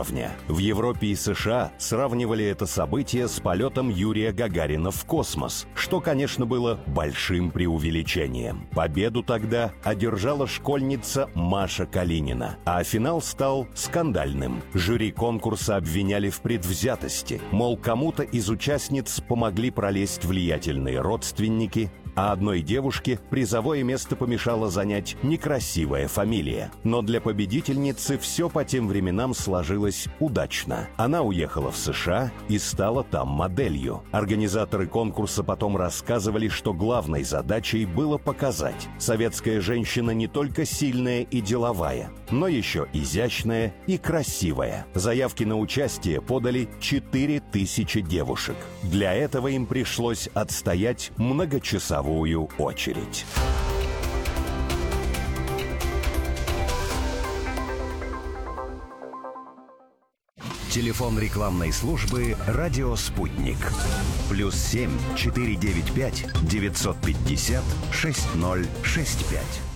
уровня. В Европе и США сравнивали это событие с полетом Юрия Гагарина в космос, что, конечно, было большим преувеличением. Победу тогда одержала школьница Маша Калинина, а финал стал скандальным. Жюри конкурса обвиняли в предвзятости, мол, кому-то из участниц помогли пролезть влиятельные родственники, а одной девушке призовое место помешала занять некрасивая фамилия. Но для победительницы все по тем временам сложилось удачно. Она уехала в США и стала там моделью. Организаторы конкурса потом рассказывали, что главной задачей было показать: советская женщина не только сильная и деловая, но еще изящная и красивая. Заявки на участие подали 4000 девушек. Для этого им пришлось отстоять многочасовую очередь. Телефон рекламной службы «Радио Спутник». +7 495 950 6065.